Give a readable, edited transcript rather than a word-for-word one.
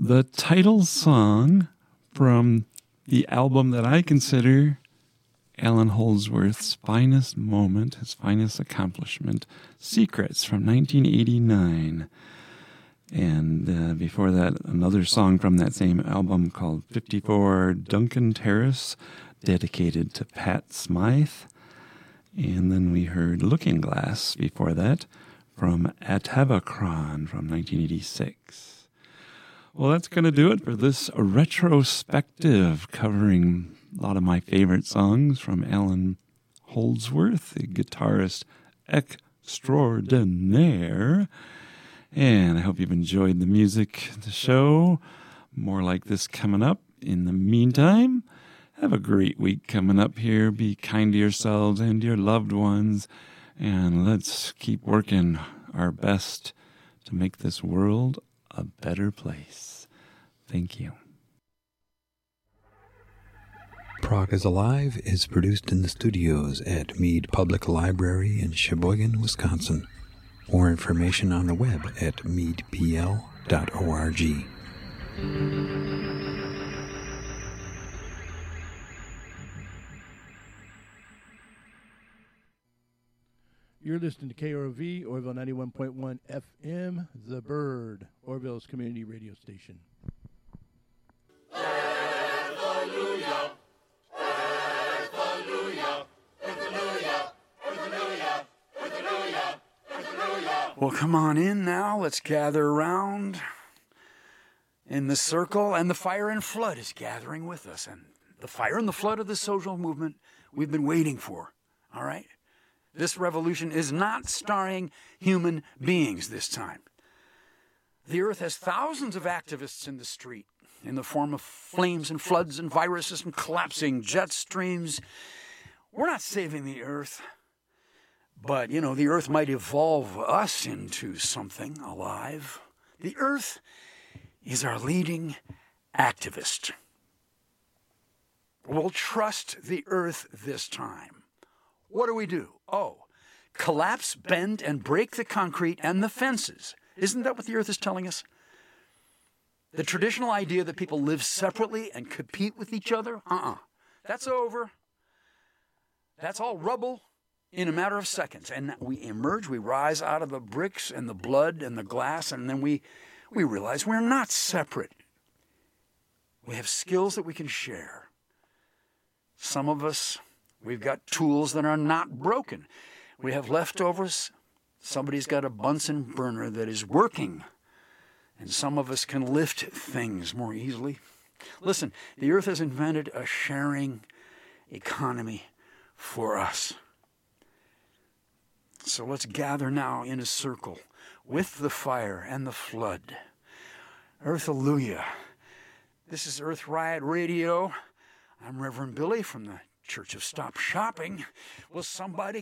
the title song from the album that I consider Allan Holdsworth's finest moment, his finest accomplishment, Secrets from 1989. And before that, another song from that same album called 54 Duncan Terrace, dedicated to Pat Smythe. And then we heard Looking Glass before that from Atavachron from 1986. Well, that's going to do it for this retrospective covering a lot of my favorite songs from Allan Holdsworth, the guitarist extraordinaire. And I hope you've enjoyed the music, the show. More like this coming up. In the meantime, have a great week coming up here. Be kind to yourselves and your loved ones. And let's keep working our best to make this world a better place. Thank you. Prague is Alive is produced in the studios at Mead Public Library in Sheboygan, Wisconsin. More information on the web at meadpl.org. You're listening to KROV, Orville 91.1 FM, The Bird, Orville's community radio station. Hallelujah, hallelujah, hallelujah, hallelujah, hallelujah, hallelujah. Well, come on in now. Let's gather around in the circle, and the fire and flood is gathering with us. And the fire and the flood of the social movement we've been waiting for, all right? This revolution is not starring human beings this time. The earth has thousands of activists in the street in the form of flames and floods and viruses and collapsing jet streams. We're not saving the earth, but, the earth might evolve us into something alive. The earth is our leading activist. We'll trust the earth this time. What do? Collapse, bend, and break the concrete and the fences. Isn't that what the earth is telling us? The traditional idea that people live separately and compete with each other? That's over. That's all rubble in a matter of seconds. And we emerge, we rise out of the bricks and the blood and the glass, and then we realize we're not separate. We have skills that we can share. Some of us, we've got tools that are not broken. We have leftovers. Somebody's got a Bunsen burner that is working. And some of us can lift things more easily. Listen, the earth has invented a sharing economy for us. So let's gather now in a circle with the fire and the flood. Earth-alleluia. This is Earth Riot Radio. I'm Reverend Billy from the Church of Stop Shopping. Will somebody